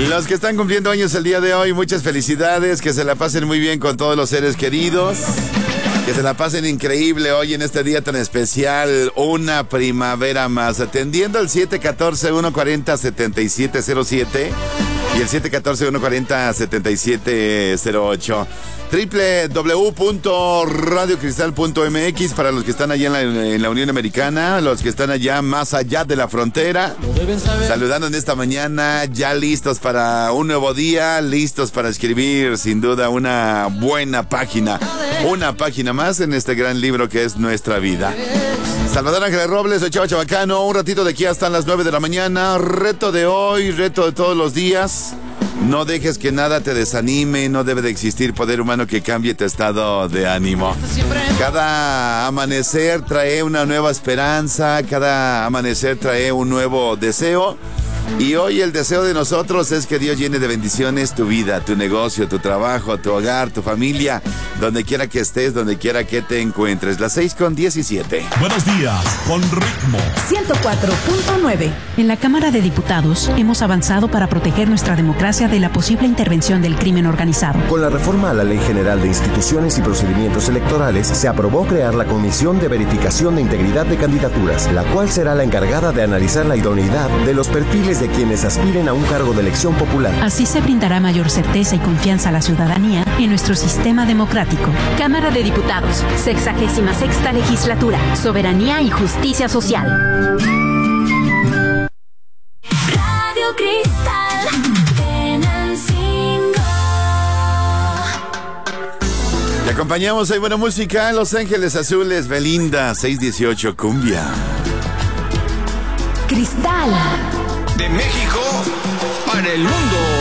Los que están cumpliendo años el día de hoy, muchas felicidades, que se la pasen muy bien con todos los seres queridos, que se la pasen increíble hoy en este día tan especial, una primavera más. Atendiendo al 714-140-7707 y el 714-140-7708. www.radiocristal.mx para los que están allá en la Unión Americana, los que están allá más allá de la frontera, saludando en esta mañana, ya listos para un nuevo día, listos para escribir sin duda una buena página, una página más en este gran libro que es nuestra vida. Salvador Ángeles Robles, soy Chava Chabacano, un ratito de aquí hasta las 9 de la mañana, reto de hoy, reto de todos los días. No dejes que nada te desanime, no debe de existir poder humano que cambie tu estado de ánimo. Cada amanecer trae una nueva esperanza, cada amanecer trae un nuevo deseo. Y hoy el deseo de nosotros es que Dios llene de bendiciones tu vida, tu negocio, tu trabajo, tu hogar, tu familia, donde quiera que estés, donde quiera que te encuentres. Las 6:17. Buenos días, con ritmo. 104.9. En la Cámara de Diputados hemos avanzado para proteger nuestra democracia de la posible intervención del crimen organizado. Con la reforma a la Ley General de Instituciones y Procedimientos Electorales, se aprobó crear la Comisión de Verificación de Integridad de Candidaturas, la cual será la encargada de analizar la idoneidad de los perfiles de quienes aspiren a un cargo de elección popular. Así se brindará mayor certeza y confianza a la ciudadanía en nuestro sistema democrático. Cámara de Diputados, 66ª Legislatura, Soberanía y Justicia Social. Radio Cristal, Tenancingo. Te acompañamos, hay buena música, Los Ángeles Azules, Belinda, 618 Cumbia. Cristal. De México para el mundo.